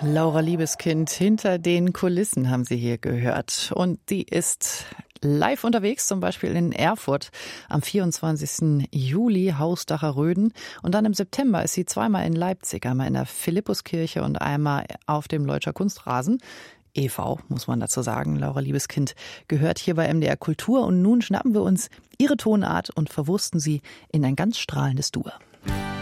Laura Liebeskind, hinter den Kulissen haben Sie hier gehört. Und die ist live unterwegs, zum Beispiel in Erfurt am 24. Juli, Hausdacher Röden. Und dann im September ist sie zweimal in Leipzig, einmal in der Philippuskirche und einmal auf dem Leutscher Kunstrasen. e.V., muss man dazu sagen. Laura Liebeskind gehört hier bei MDR Kultur. Und nun schnappen wir uns ihre Tonart und verwursten sie in ein ganz strahlendes Dur.